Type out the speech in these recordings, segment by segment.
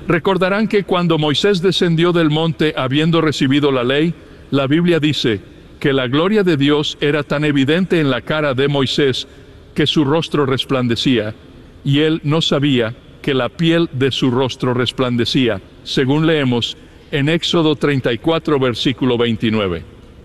Recordarán que cuando Moisés descendió del monte habiendo recibido la ley, la Biblia dice que la gloria de Dios era tan evidente en la cara de Moisés que su rostro resplandecía, y él no sabía que la piel de su rostro resplandecía, según leemos en Éxodo 34, versículo 29.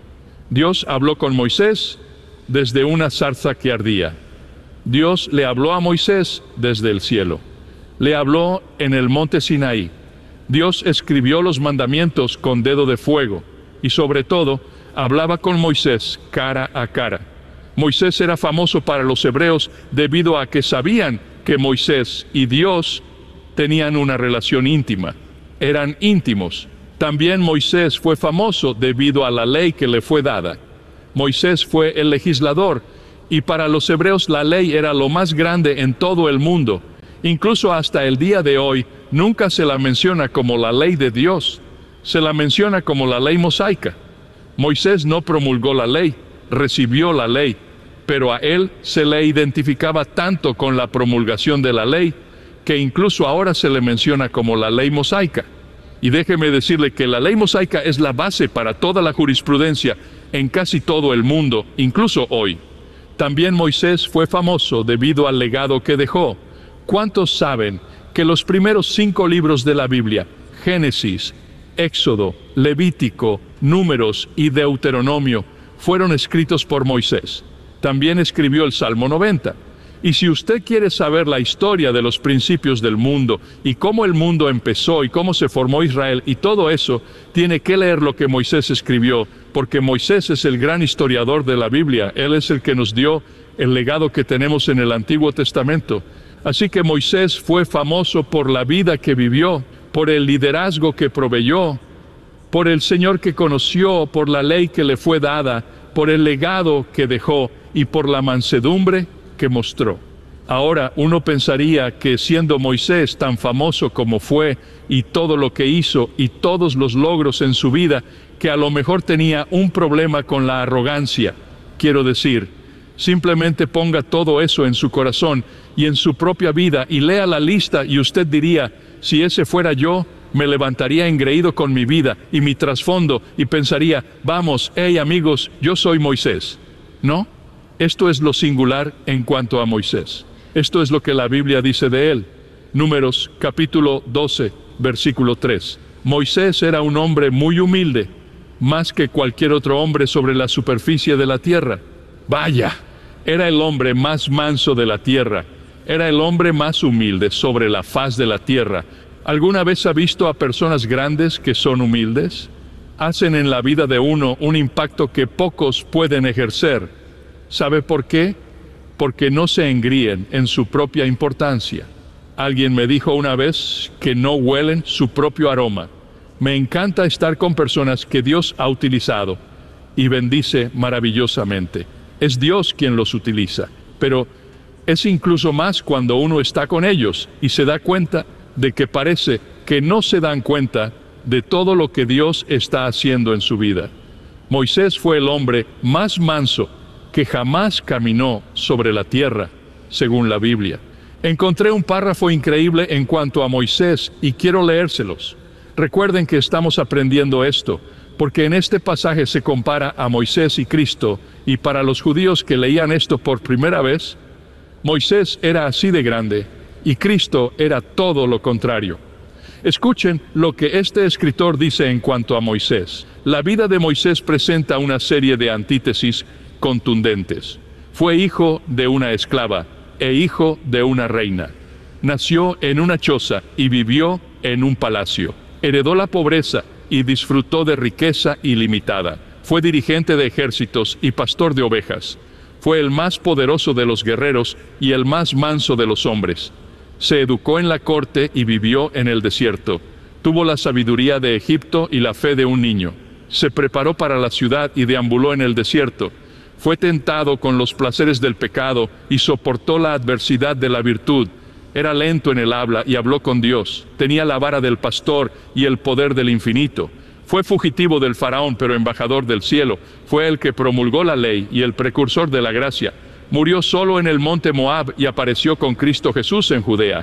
Dios habló con Moisés desde una zarza que ardía. Dios le habló a Moisés desde el cielo. Le habló en el monte Sinaí. Dios escribió los mandamientos con dedo de fuego y sobre todo hablaba con Moisés cara a cara. Moisés era famoso para los hebreos debido a que sabían que Moisés y Dios tenían una relación íntima. Eran íntimos. También Moisés fue famoso debido a la ley que le fue dada. Moisés fue el legislador y para los hebreos la ley era lo más grande en todo el mundo. Incluso hasta el día de hoy, nunca se la menciona como la ley de Dios, se la menciona como la ley mosaica. Moisés no promulgó la ley, recibió la ley, pero a él se le identificaba tanto con la promulgación de la ley, que incluso ahora se le menciona como la ley mosaica. Y déjeme decirle que la ley mosaica es la base para toda la jurisprudencia en casi todo el mundo, incluso hoy. También Moisés fue famoso debido al legado que dejó. ¿Cuántos saben que los primeros 5 libros de la Biblia, Génesis, Éxodo, Levítico, Números y Deuteronomio, fueron escritos por Moisés? También escribió el Salmo 90. Y si usted quiere saber la historia de los principios del mundo y cómo el mundo empezó y cómo se formó Israel y todo eso, tiene que leer lo que Moisés escribió, porque Moisés es el gran historiador de la Biblia. Él es el que nos dio el legado que tenemos en el Antiguo Testamento. Así que Moisés fue famoso por la vida que vivió, por el liderazgo que proveyó, por el Señor que conoció, por la ley que le fue dada, por el legado que dejó y por la mansedumbre que mostró. Ahora uno pensaría que siendo Moisés tan famoso como fue y todo lo que hizo y todos los logros en su vida, que a lo mejor tenía un problema con la arrogancia. Quiero decir, simplemente ponga todo eso en su corazón y en su propia vida y lea la lista y usted diría, si ese fuera yo, me levantaría engreído con mi vida y mi trasfondo y pensaría, vamos, hey amigos, yo soy Moisés. ¿No? Esto es lo singular en cuanto a Moisés. Esto es lo que la Biblia dice de él. Números capítulo 12, versículo 3. Moisés era un hombre muy humilde, más que cualquier otro hombre sobre la superficie de la tierra. Vaya, era el hombre más manso de la tierra. Era el hombre más humilde sobre la faz de la tierra. ¿Alguna vez ha visto a personas grandes que son humildes? Hacen en la vida de uno un impacto que pocos pueden ejercer. ¿Sabe por qué? Porque no se engríen en su propia importancia. Alguien me dijo una vez que no huelen su propio aroma. Me encanta estar con personas que Dios ha utilizado y bendice maravillosamente. Es Dios quien los utiliza, pero es incluso más cuando uno está con ellos y se da cuenta de que parece que no se dan cuenta de todo lo que Dios está haciendo en su vida. Moisés fue el hombre más manso que jamás caminó sobre la tierra, según la Biblia. Encontré un párrafo increíble en cuanto a Moisés y quiero leérselos. Recuerden que estamos aprendiendo esto, porque en este pasaje se compara a Moisés y Cristo, y para los judíos que leían esto por primera vez, Moisés era así de grande, y Cristo era todo lo contrario. Escuchen lo que este escritor dice en cuanto a Moisés. La vida de Moisés presenta una serie de antítesis contundentes. Fue hijo de una esclava e hijo de una reina. Nació en una choza y vivió en un palacio. Heredó la pobreza y disfrutó de riqueza ilimitada. Fue dirigente de ejércitos y pastor de ovejas. Fue el más poderoso de los guerreros y el más manso de los hombres. Se educó en la corte y vivió en el desierto. Tuvo la sabiduría de Egipto y la fe de un niño. Se preparó para la ciudad y deambuló en el desierto. Fue tentado con los placeres del pecado y soportó la adversidad de la virtud. Era lento en el habla y habló con Dios. Tenía la vara del pastor y el poder del infinito. Fue fugitivo del faraón, pero embajador del cielo. Fue el que promulgó la ley y el precursor de la gracia. Murió solo en el monte Moab y apareció con Cristo Jesús en Judea.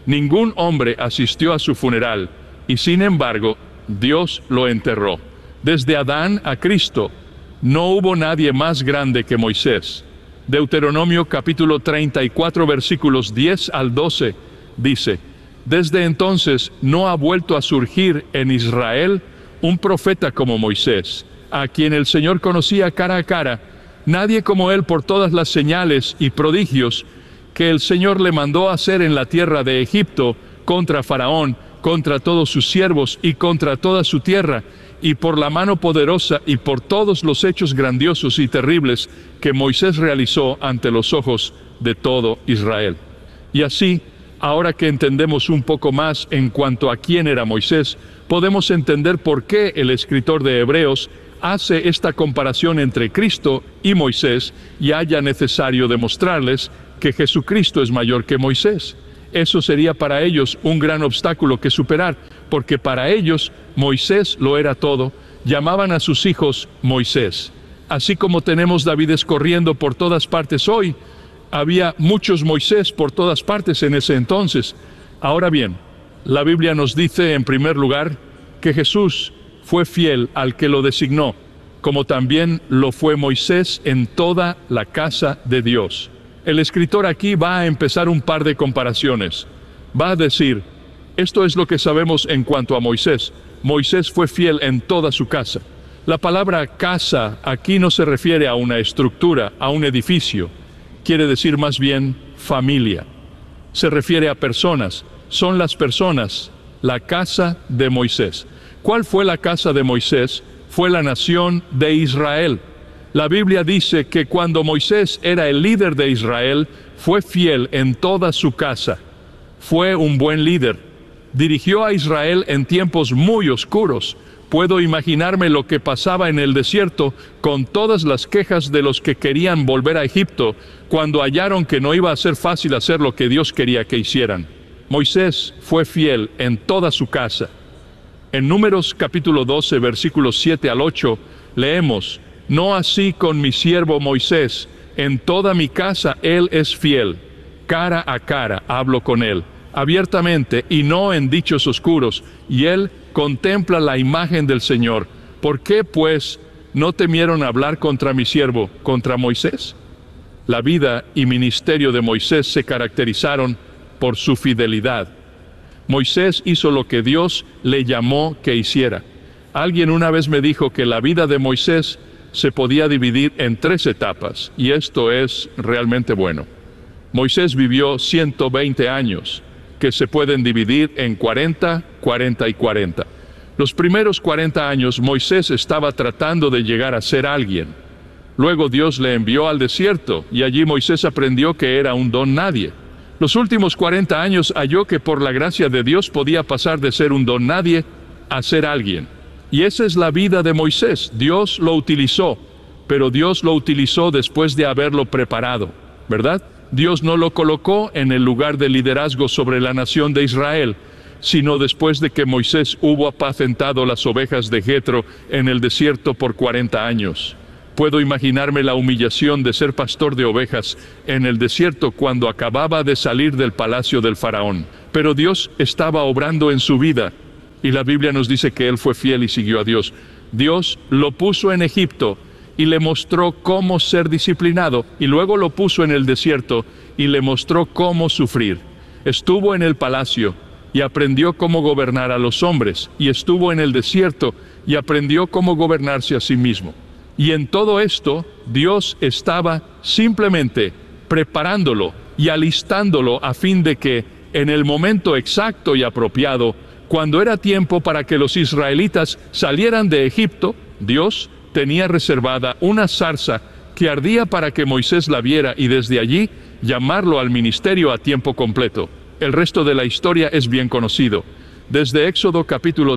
Ningún hombre asistió a su funeral, y sin embargo, Dios lo enterró. Desde Adán a Cristo, no hubo nadie más grande que Moisés. Deuteronomio capítulo 34 versículos 10 al 12 dice: desde entonces no ha vuelto a surgir en Israel un profeta como Moisés, a quien el Señor conocía cara a cara, nadie como él por todas las señales y prodigios que el Señor le mandó hacer en la tierra de Egipto, contra Faraón, contra todos sus siervos y contra toda su tierra, y por la mano poderosa y por todos los hechos grandiosos y terribles que Moisés realizó ante los ojos de todo Israel. Y así, ahora que entendemos un poco más en cuanto a quién era Moisés, podemos entender por qué el escritor de Hebreos hace esta comparación entre Cristo y Moisés y haya necesario demostrarles que Jesucristo es mayor que Moisés. Eso sería para ellos un gran obstáculo que superar, porque para ellos Moisés lo era todo. Llamaban a sus hijos Moisés. Así como tenemos Davides corriendo por todas partes hoy, había muchos Moisés por todas partes en ese entonces. Ahora bien, la Biblia nos dice en primer lugar que Jesús fue fiel al que lo designó, como también lo fue Moisés en toda la casa de Dios. El escritor aquí va a empezar un par de comparaciones. Va a decir, esto es lo que sabemos en cuanto a Moisés. Moisés fue fiel en toda su casa. La palabra casa aquí no se refiere a una estructura, a un edificio. Quiere decir más bien familia. Se refiere a personas. Son las personas, la casa de Moisés. ¿Cuál fue la casa de Moisés? Fue la nación de Israel. La Biblia dice que cuando Moisés era el líder de Israel, fue fiel en toda su casa. Fue un buen líder. Dirigió a Israel en tiempos muy oscuros. Puedo imaginarme lo que pasaba en el desierto con todas las quejas de los que querían volver a Egipto, cuando hallaron que no iba a ser fácil hacer lo que Dios quería que hicieran. Moisés fue fiel en toda su casa. En Números capítulo 12, versículos 7 al 8, leemos: no así con mi siervo Moisés, en toda mi casa él es fiel. Cara a cara hablo con él, abiertamente y no en dichos oscuros, y él contempla la imagen del Señor. ¿Por qué, pues, no temieron hablar contra mi siervo, contra Moisés? La vida y ministerio de Moisés se caracterizaron por su fidelidad. Moisés hizo lo que Dios le llamó que hiciera. Alguien una vez me dijo que la vida de Moisés se podía dividir en 3 etapas, y esto es realmente bueno. Moisés vivió 120 años, que se pueden dividir en 40, 40 y 40. Los primeros 40 años Moisés estaba tratando de llegar a ser alguien. Luego Dios le envió al desierto, y allí Moisés aprendió que era un don nadie. Los últimos 40 años halló que por la gracia de Dios podía pasar de ser un don nadie a ser alguien. Y esa es la vida de Moisés. Dios lo utilizó, pero Dios lo utilizó después de haberlo preparado, ¿verdad? Dios no lo colocó en el lugar de liderazgo sobre la nación de Israel, sino después de que Moisés hubo apacentado las ovejas de Jetro en el desierto por 40 años. Puedo imaginarme la humillación de ser pastor de ovejas en el desierto cuando acababa de salir del palacio del faraón. Pero Dios estaba obrando en su vida, y la Biblia nos dice que él fue fiel y siguió a Dios. Dios lo puso en Egipto y le mostró cómo ser disciplinado, y luego lo puso en el desierto y le mostró cómo sufrir. Estuvo en el palacio y aprendió cómo gobernar a los hombres, y estuvo en el desierto y aprendió cómo gobernarse a sí mismo. Y en todo esto, Dios estaba simplemente preparándolo y alistándolo a fin de que, en el momento exacto y apropiado, cuando era tiempo para que los israelitas salieran de Egipto, Dios tenía reservada una zarza que ardía para que Moisés la viera y desde allí llamarlo al ministerio a tiempo completo. El resto de la historia es bien conocido. Desde Éxodo capítulo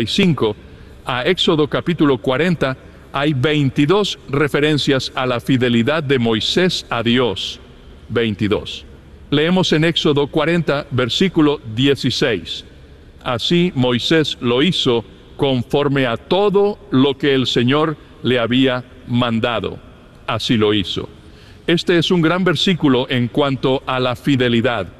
35 a Éxodo capítulo 40 hay 22 referencias a la fidelidad de Moisés a Dios. 22. Leemos en Éxodo 40, versículo 16. Así Moisés lo hizo conforme a todo lo que el Señor le había mandado. Así lo hizo. Este es un gran versículo en cuanto a la fidelidad.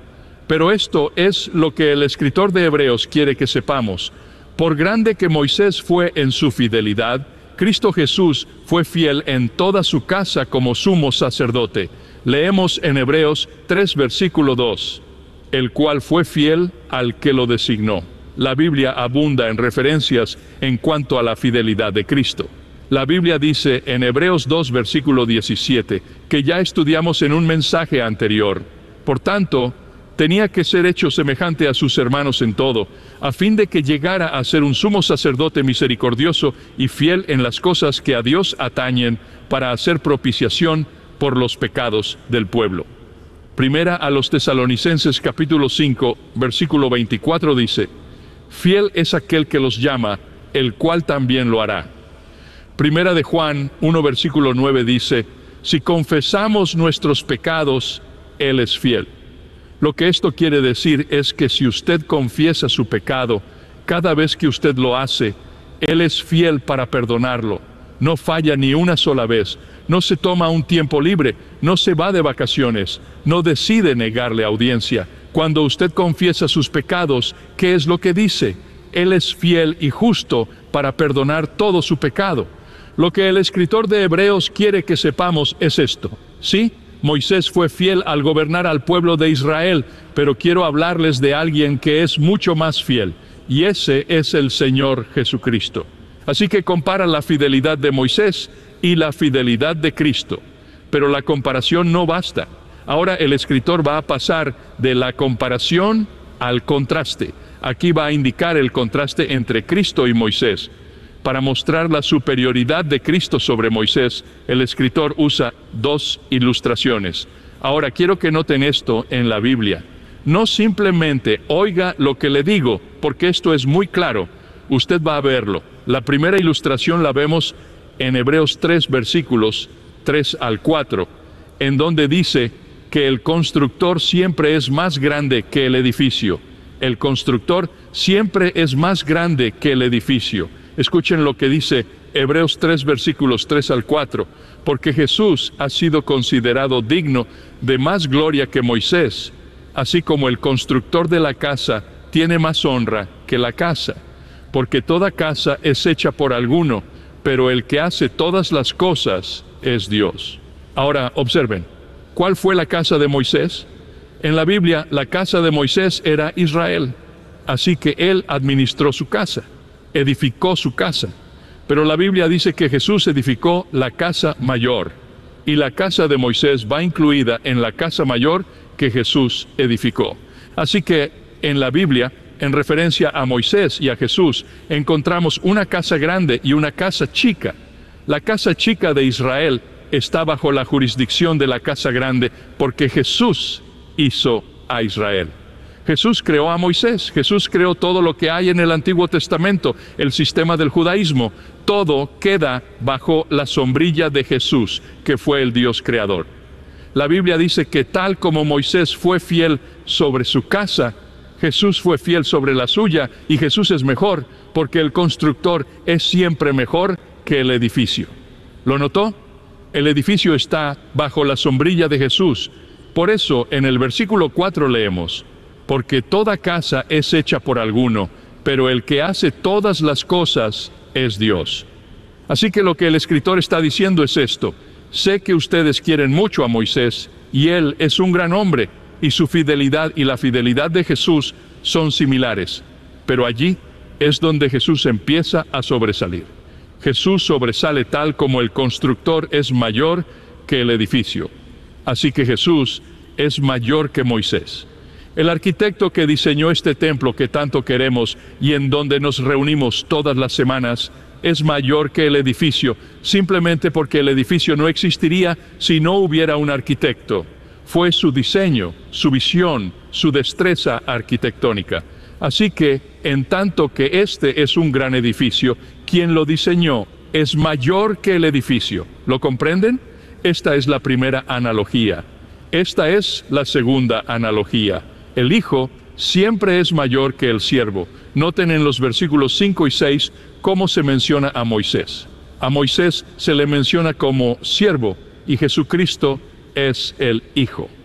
Pero esto es lo que el escritor de Hebreos quiere que sepamos. Por grande que Moisés fue en su fidelidad, Cristo Jesús fue fiel en toda su casa como sumo sacerdote. Leemos en Hebreos 3, versículo 2, el cual fue fiel al que lo designó. La Biblia abunda en referencias en cuanto a la fidelidad de Cristo. La Biblia dice en Hebreos 2, versículo 17, que ya estudiamos en un mensaje anterior. Por tanto, tenía que ser hecho semejante a sus hermanos en todo, a fin de que llegara a ser un sumo sacerdote misericordioso y fiel en las cosas que a Dios atañen, para hacer propiciación por los pecados del pueblo. Primera a los Tesalonicenses capítulo 5, versículo 24 dice, fiel es aquel que los llama, el cual también lo hará. Primera de Juan 1, versículo 9 dice, si confesamos nuestros pecados, Él es fiel. Lo que esto quiere decir es que si usted confiesa su pecado, cada vez que usted lo hace, Él es fiel para perdonarlo. No falla ni una sola vez, no se toma un tiempo libre, no se va de vacaciones, no decide negarle audiencia. Cuando usted confiesa sus pecados, ¿qué es lo que dice? Él es fiel y justo para perdonar todo su pecado. Lo que el escritor de Hebreos quiere que sepamos es esto, ¿sí? Moisés fue fiel al gobernar al pueblo de Israel, pero quiero hablarles de alguien que es mucho más fiel, y ese es el Señor Jesucristo. Así que compara la fidelidad de Moisés y la fidelidad de Cristo. Pero la comparación no basta. Ahora el escritor va a pasar de la comparación al contraste. Aquí va a indicar el contraste entre Cristo y Moisés. Para mostrar la superioridad de Cristo sobre Moisés, el escritor usa dos ilustraciones. Ahora quiero que noten esto en la Biblia. No simplemente oiga lo que le digo, porque esto es muy claro. Usted va a verlo. La primera ilustración la vemos en Hebreos 3, versículos 3 al 4, en donde dice que el constructor siempre es más grande que el edificio. El constructor siempre es más grande que el edificio. Escuchen lo que dice Hebreos 3, versículos 3 al 4. Porque Jesús ha sido considerado digno de más gloria que Moisés, así como el constructor de la casa tiene más honra que la casa. Porque toda casa es hecha por alguno, pero el que hace todas las cosas es Dios. Ahora, observen, ¿cuál fue la casa de Moisés? En la Biblia, la casa de Moisés era Israel, así que él administró su casa, edificó su casa. Pero la Biblia dice que Jesús edificó la casa mayor, y la casa de Moisés va incluida en la casa mayor que Jesús edificó. Así que en la Biblia, en referencia a Moisés y a Jesús, encontramos una casa grande y una casa chica. La casa chica de Israel está bajo la jurisdicción de la casa grande porque Jesús hizo a Israel. Jesús creó a Moisés, Jesús creó todo lo que hay en el Antiguo Testamento, el sistema del judaísmo. Todo queda bajo la sombrilla de Jesús, que fue el Dios creador. La Biblia dice que tal como Moisés fue fiel sobre su casa, Jesús fue fiel sobre la suya, y Jesús es mejor, porque el constructor es siempre mejor que el edificio. ¿Lo notó? El edificio está bajo la sombrilla de Jesús. Por eso, en el versículo 4 leemos, porque toda casa es hecha por alguno, pero el que hace todas las cosas es Dios. Así que lo que el escritor está diciendo es esto: sé que ustedes quieren mucho a Moisés, y él es un gran hombre, y su fidelidad y la fidelidad de Jesús son similares. Pero allí es donde Jesús empieza a sobresalir. Jesús sobresale tal como el constructor es mayor que el edificio. Así que Jesús es mayor que Moisés. El arquitecto que diseñó este templo que tanto queremos y en donde nos reunimos todas las semanas es mayor que el edificio, simplemente porque el edificio no existiría si no hubiera un arquitecto. Fue su diseño, su visión, su destreza arquitectónica. Así que, en tanto que este es un gran edificio, quien lo diseñó es mayor que el edificio. ¿Lo comprenden? Esta es la primera analogía. Esta es la segunda analogía. El hijo siempre es mayor que el siervo. Noten en los versículos 5 y 6 cómo se menciona a Moisés. A Moisés se le menciona como siervo, y Jesucristo es el Hijo.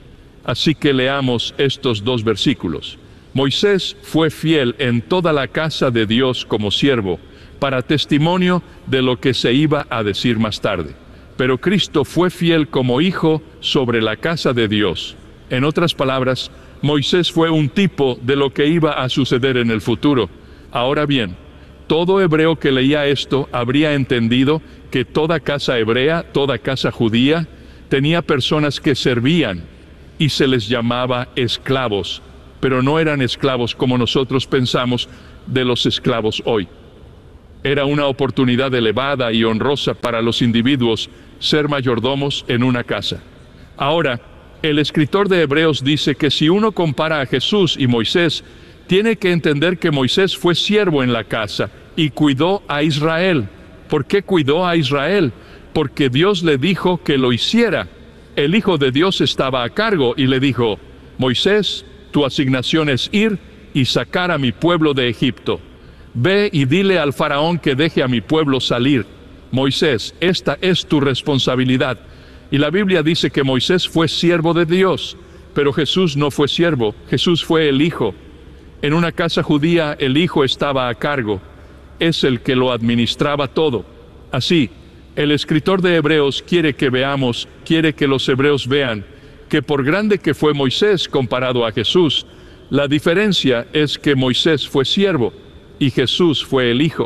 Así que leamos estos dos versículos. Moisés fue fiel en toda la casa de Dios como siervo, para testimonio de lo que se iba a decir más tarde. Pero Cristo fue fiel como hijo sobre la casa de Dios. En otras palabras, Moisés fue un tipo de lo que iba a suceder en el futuro. Ahora bien, todo hebreo que leía esto habría entendido que toda casa hebrea, toda casa judía, tenía personas que servían y se les llamaba esclavos, pero no eran esclavos como nosotros pensamos de los esclavos hoy. Era una oportunidad elevada y honrosa para los individuos ser mayordomos en una casa. Ahora, el escritor de Hebreos dice que si uno compara a Jesús y Moisés, tiene que entender que Moisés fue siervo en la casa y cuidó a Israel. ¿Por qué cuidó a Israel? Porque Dios le dijo que lo hiciera. El Hijo de Dios estaba a cargo y le dijo: Moisés, tu asignación es ir y sacar a mi pueblo de Egipto. Ve y dile al faraón que deje a mi pueblo salir. Moisés, esta es tu responsabilidad. Y la Biblia dice que Moisés fue siervo de Dios, pero Jesús no fue siervo, Jesús fue el Hijo. En una casa judía el Hijo estaba a cargo, es el que lo administraba todo. Así, el escritor de Hebreos quiere que los hebreos vean que por grande que fue Moisés comparado a Jesús, la diferencia es que Moisés fue siervo y Jesús fue el Hijo.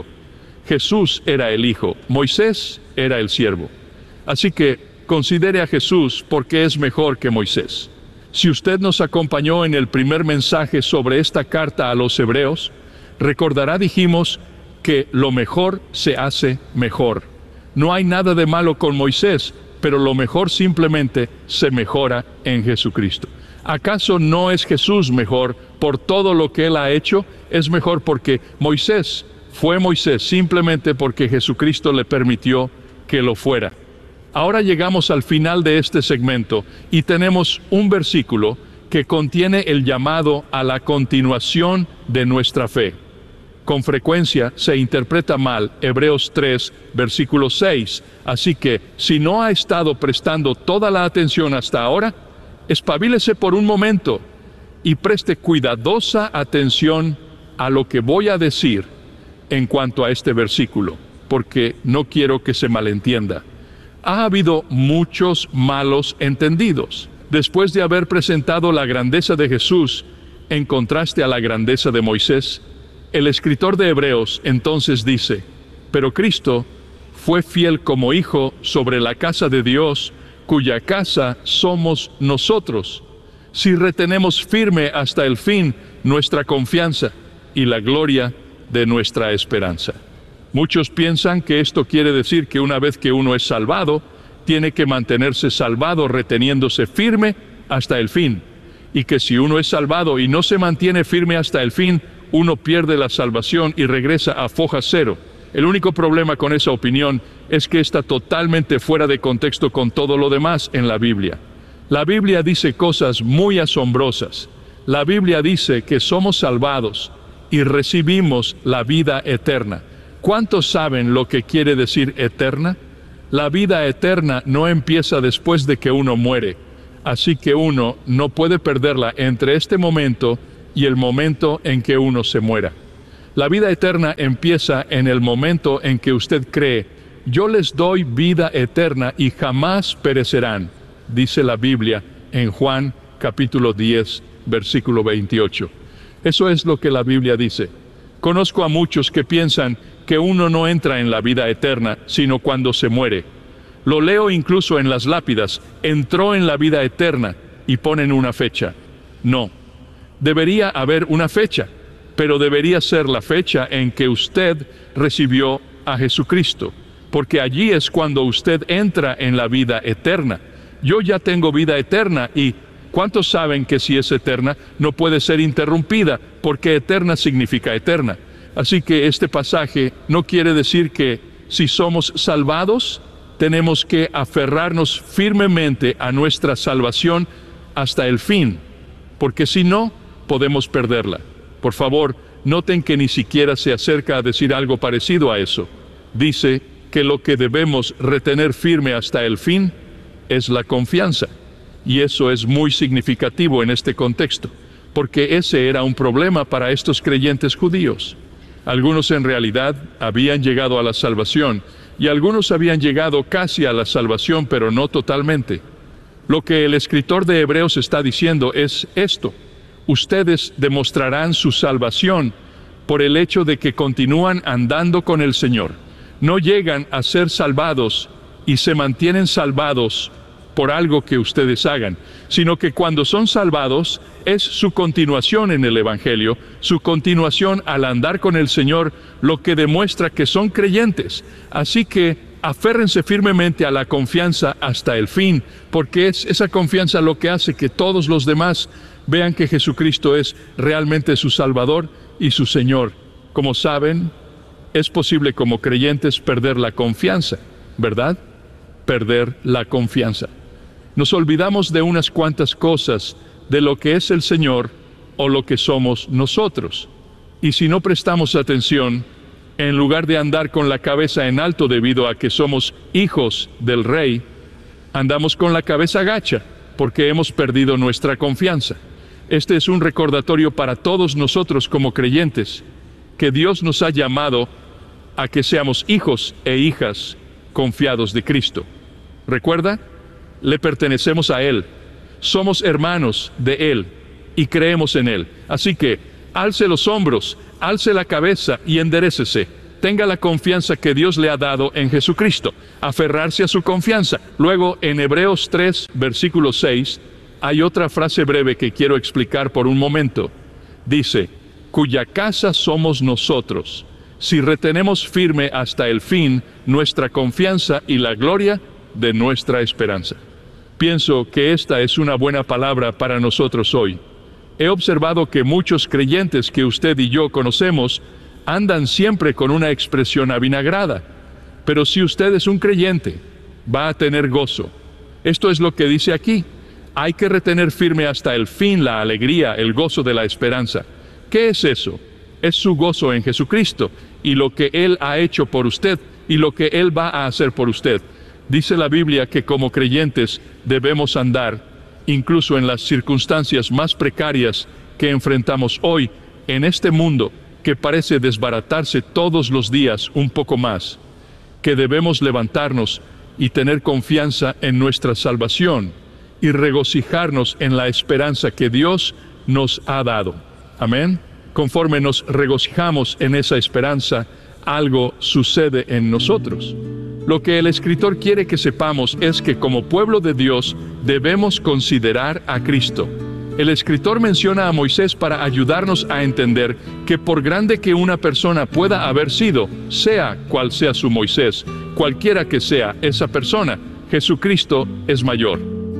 Jesús era el Hijo, Moisés era el siervo. Así que considere a Jesús porque es mejor que Moisés. Si usted nos acompañó en el primer mensaje sobre esta carta a los hebreos, recordará, dijimos, que lo mejor se hace mejor. No hay nada de malo con Moisés, pero lo mejor simplemente se mejora en Jesucristo. ¿Acaso no es Jesús mejor por todo lo que Él ha hecho? Es mejor porque Moisés fue Moisés simplemente porque Jesucristo le permitió que lo fuera. Ahora llegamos al final de este segmento y tenemos un versículo que contiene el llamado a la continuación de nuestra fe. Con frecuencia se interpreta mal Hebreos 3, versículo 6, así que si no ha estado prestando toda la atención hasta ahora, espabilese por un momento y preste cuidadosa atención a lo que voy a decir en cuanto a este versículo, porque no quiero que se malentienda. Ha habido muchos malos entendidos. Después de haber presentado la grandeza de Jesús en contraste a la grandeza de Moisés, el escritor de Hebreos entonces dice: pero Cristo fue fiel como hijo sobre la casa de Dios, cuya casa somos nosotros, si retenemos firme hasta el fin nuestra confianza y la gloria de nuestra esperanza. Muchos piensan que esto quiere decir que una vez que uno es salvado, tiene que mantenerse salvado reteniéndose firme hasta el fin, y que si uno es salvado y no se mantiene firme hasta el fin, uno pierde la salvación y regresa a foja cero. El único problema con esa opinión es que está totalmente fuera de contexto con todo lo demás en la Biblia. La Biblia dice cosas muy asombrosas. La Biblia dice que somos salvados y recibimos la vida eterna. ¿Cuántos saben lo que quiere decir eterna? La vida eterna no empieza después de que uno muere, así que uno no puede perderla entre este momento y el momento en que uno se muera. La vida eterna empieza en el momento en que usted cree: yo les doy vida eterna y jamás perecerán, dice la Biblia en Juan capítulo 10, versículo 28. Eso es lo que la Biblia dice. Conozco a muchos que piensan que uno no entra en la vida eterna, sino cuando se muere. Lo leo incluso en las lápidas: entró en la vida eterna, y ponen una fecha. No. Debería haber una fecha, pero debería ser la fecha en que usted recibió a Jesucristo, porque allí es cuando usted entra en la vida eterna. Yo ya tengo vida eterna y ¿cuántos saben que si es eterna no puede ser interrumpida? Porque eterna significa eterna. Así que este pasaje no quiere decir que si somos salvados tenemos que aferrarnos firmemente a nuestra salvación hasta el fin, porque si no, podemos perderla. Por favor, noten que ni siquiera se acerca a decir algo parecido a eso. Dice que lo que debemos retener firme hasta el fin es la confianza. Y eso es muy significativo en este contexto, porque ese era un problema para estos creyentes judíos. Algunos en realidad habían llegado a la salvación, y algunos habían llegado casi a la salvación, pero no totalmente. Lo que el escritor de Hebreos está diciendo es esto: ustedes demostrarán su salvación por el hecho de que continúan andando con el Señor. No llegan a ser salvados y se mantienen salvados por algo que ustedes hagan, sino que cuando son salvados es su continuación en el Evangelio, su continuación al andar con el Señor, lo que demuestra que son creyentes. Así que aférrense firmemente a la confianza hasta el fin, porque es esa confianza lo que hace que todos los demás vean que Jesucristo es realmente su Salvador y su Señor. Como saben, es posible como creyentes perder la confianza, ¿verdad? Perder la confianza. Nos olvidamos de unas cuantas cosas de lo que es el Señor o lo que somos nosotros. Y si no prestamos atención, en lugar de andar con la cabeza en alto debido a que somos hijos del Rey, andamos con la cabeza gacha porque hemos perdido nuestra confianza. Este es un recordatorio para todos nosotros como creyentes, que Dios nos ha llamado a que seamos hijos e hijas confiados de Cristo. ¿Recuerda? Le pertenecemos a Él, somos hermanos de Él y creemos en Él. Así que, alce los hombros, alce la cabeza y enderécese. Tenga la confianza que Dios le ha dado en Jesucristo, aferrarse a su confianza. Luego, en Hebreos 3, versículo 6, hay otra frase breve que quiero explicar por un momento. Dice, cuya casa somos nosotros, si retenemos firme hasta el fin nuestra confianza y la gloria de nuestra esperanza. Pienso que esta es una buena palabra para nosotros hoy. He observado que muchos creyentes que usted y yo conocemos andan siempre con una expresión avinagrada. Pero si usted es un creyente, va a tener gozo. Esto es lo que dice aquí. Hay que retener firme hasta el fin la alegría, el gozo de la esperanza. ¿Qué es eso? Es su gozo en Jesucristo y lo que Él ha hecho por usted y lo que Él va a hacer por usted. Dice la Biblia que como creyentes debemos andar, incluso en las circunstancias más precarias que enfrentamos hoy en este mundo que parece desbaratarse todos los días un poco más, que debemos levantarnos y tener confianza en nuestra salvación y regocijarnos en la esperanza que Dios nos ha dado. Amén. Conforme nos regocijamos en esa esperanza, algo sucede en nosotros. Lo que el escritor quiere que sepamos es que como pueblo de Dios debemos considerar a Cristo. El escritor menciona a Moisés para ayudarnos a entender que por grande que una persona pueda haber sido, sea cual sea su Moisés, cualquiera que sea esa persona, Jesucristo es mayor.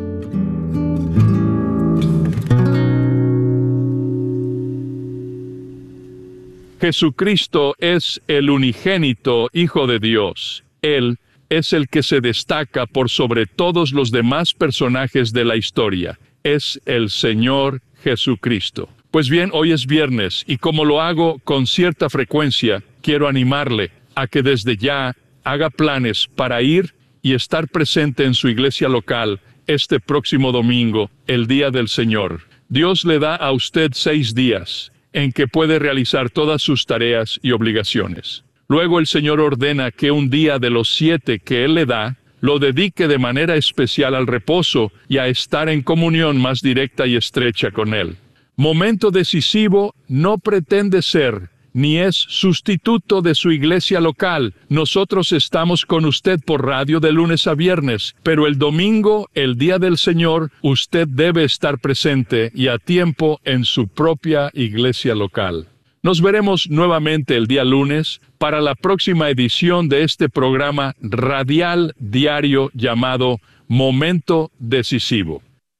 Jesucristo es el unigénito Hijo de Dios. Él es el que se destaca por sobre todos los demás personajes de la historia. Es el Señor Jesucristo. Pues bien, hoy es viernes y como lo hago con cierta frecuencia, quiero animarle a que desde ya haga planes para ir y estar presente en su iglesia local este próximo domingo, el Día del Señor. Dios le da a usted 6 días en que puede realizar todas sus tareas y obligaciones. Luego el Señor ordena que un día de los 7 que Él le da, lo dedique de manera especial al reposo y a estar en comunión más directa y estrecha con Él. Momento decisivo no pretende ser, ni es sustituto de su iglesia local. Nosotros estamos con usted por radio de lunes a viernes, pero el domingo, el Día del Señor, usted debe estar presente y a tiempo en su propia iglesia local. Nos veremos nuevamente el día lunes para la próxima edición de este programa radial diario llamado Momento Decisivo.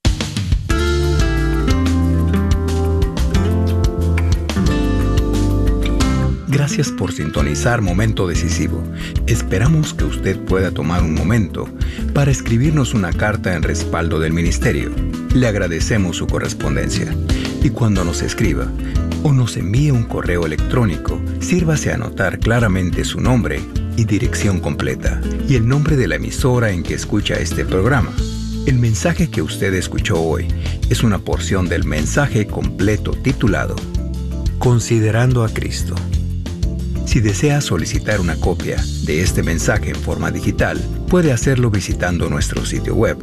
Gracias por sintonizar Momento Decisivo. Esperamos que usted pueda tomar un momento para escribirnos una carta en respaldo del ministerio. Le agradecemos su correspondencia. Y cuando nos escriba o nos envíe un correo electrónico, sírvase a anotar claramente su nombre y dirección completa y el nombre de la emisora en que escucha este programa. El mensaje que usted escuchó hoy es una porción del mensaje completo titulado Considerando a Cristo. Si desea solicitar una copia de este mensaje en forma digital, puede hacerlo visitando nuestro sitio web,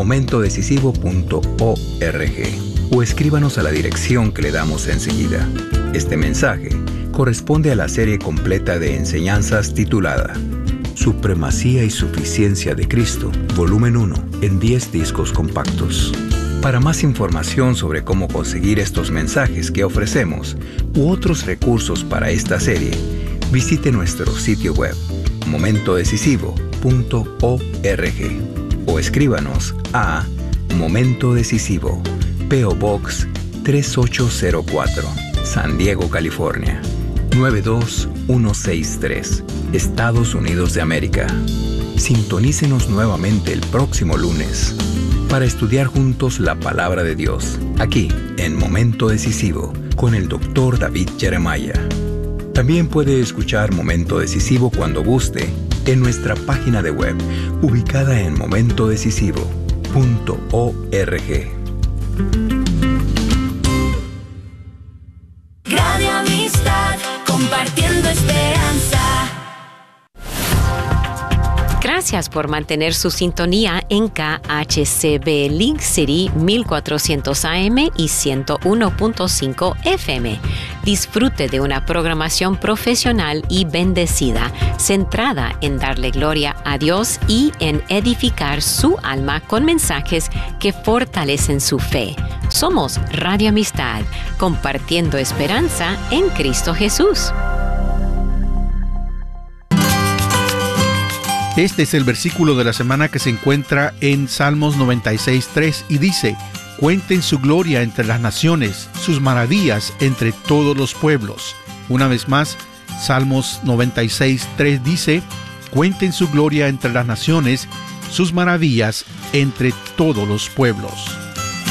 momentodecisivo.org, o escríbanos a la dirección que le damos enseguida. Este mensaje corresponde a la serie completa de enseñanzas titulada Supremacía y Suficiencia de Cristo, volumen 1, en 10 discos compactos. Para más información sobre cómo conseguir estos mensajes que ofrecemos u otros recursos para esta serie, visite nuestro sitio web, momentodecisivo.org, o escríbanos a Momento Decisivo, P.O. Box 3804, San Diego, California 92163, Estados Unidos de América. Sintonícenos nuevamente el próximo lunes para estudiar juntos la palabra de Dios, aquí en Momento Decisivo, con el Dr. David Jeremiah. También puede escuchar Momento Decisivo cuando guste en nuestra página de web, ubicada en momentodecisivo.org. Radio Amistad, compartiendo esperanza. Gracias por mantener su sintonía en KHCB Link City 1400 AM y 101.5 FM. Disfrute de una programación profesional y bendecida, centrada en darle gloria a Dios y en edificar su alma con mensajes que fortalecen su fe. Somos Radio Amistad, compartiendo esperanza en Cristo Jesús. Este es el versículo de la semana que se encuentra en Salmos 96:3 y dice: Cuenten su gloria entre las naciones, sus maravillas entre todos los pueblos. Una vez más, Salmos 96:3 dice: Cuenten su gloria entre las naciones, sus maravillas entre todos los pueblos.